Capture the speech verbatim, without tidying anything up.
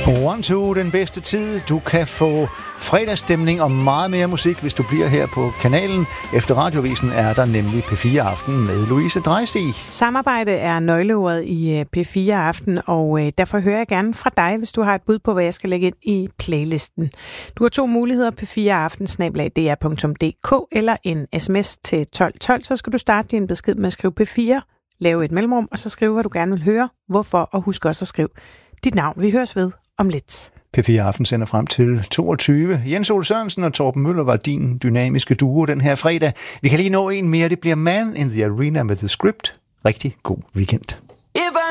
One Two, den bedste tid. Du kan få fredagsstemning og meget mere musik, hvis du bliver her på kanalen. Efter Radiovisen er der nemlig P fire Aften med Louise Dreisig. Samarbejde er nøgleordet i P fire Aften, og derfor hører jeg gerne fra dig, hvis du har et bud på, hvad jeg skal lægge ind i playlisten. Du har to muligheder, P fire Aften snabel-a d r punktum d k eller en sms til tolv tolv. Så skal du starte din besked med at skrive P fire, lave et mellemrum, og så skrive, hvad du gerne vil høre, hvorfor, og husk også at skrive dit navn. Vi høres ved om lidt. P fire Aften sender frem til toogtyve. Jens Ole Sørensen og Torben Møller var din dynamiske duo den her fredag. Vi kan lige nå en mere. Det bliver Man in the Arena med The Script. Rigtig god weekend.